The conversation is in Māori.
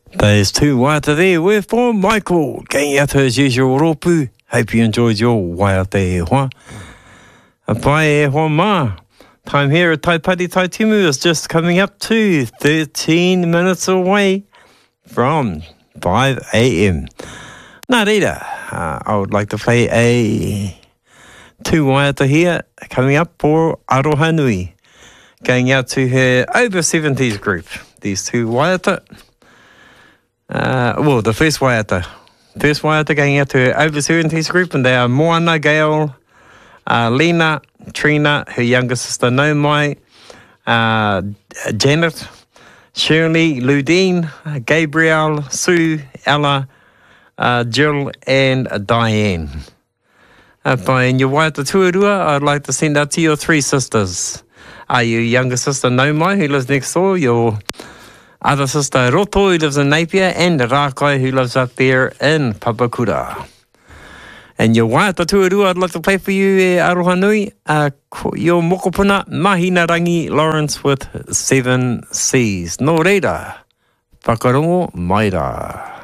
There's two waiata there. We're for Michael. Getting out as usual, Ropu. Hope you enjoyed your waiata e hoa. Pai e hoa ma. Time here at Taipati Taitimu is just coming up to 13 minutes away from 5 a.m. Nā reira, I would like to play two waiata here coming up for Aroha Nui. Going out to her over 70s group. These two waiata. The first waiata. First waiata going out to her over 70s group, and they are Moana, Gail, Lena, Trina, her younger sister Naumai, Janet, Shirley, Ludine, Gabriel, Sue, Ella, Jill, and Diane. In your waiata tuarua, I'd like to send out to your three sisters. Your younger sister Naumai, who lives next door, your other sister Roto, who lives in Napier, and Rakai, who lives up there in Papakura. And your waiata tuarua, I'd like to play for you, Aroha Nui, your mokopuna, Mahina Rangi Lawrence with 7 C's. Nō reira, whakarongo mai rā.